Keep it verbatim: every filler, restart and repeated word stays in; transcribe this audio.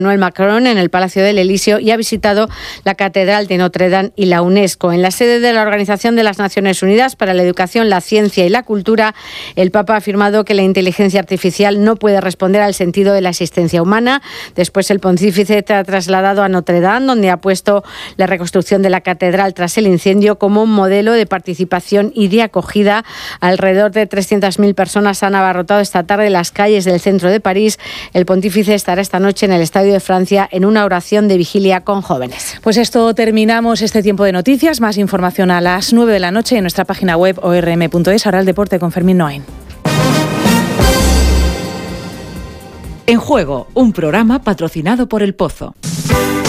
Emmanuel Macron en el Palacio del Elíseo y ha visitado la Catedral de Notre Dame y la UNESCO. En la sede de la Organización de las Naciones Unidas para la Educación, la Ciencia y la Cultura, el Papa ha afirmado que la inteligencia artificial no puede responder al sentido de la existencia humana. Después, el pontífice se ha trasladado a Notre Dame, donde ha puesto la reconstrucción de la catedral tras el incendio como un modelo de participación y de acogida. Alrededor de trescientas mil personas han abarrotado esta tarde las calles del centro de París. El pontífice estará esta noche en el Estadio de Francia en una oración de vigilia con jóvenes. Pues esto terminamos este tiempo de noticias. Más información a las nueve de la noche en nuestra página web o r m punto es. Ahora el deporte con Fermín Noain. En Juego, un programa patrocinado por El Pozo.